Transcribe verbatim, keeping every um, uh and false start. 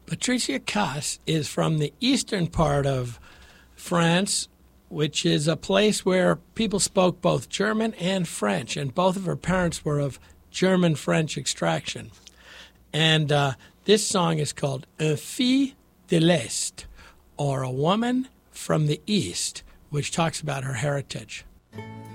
Patricia Cass is from the eastern part of France, which is a place where people spoke both German and French, and both of her parents were of German-French extraction. And uh, this song is called Un fille de l'Est, or A Woman from the East, which talks about her heritage.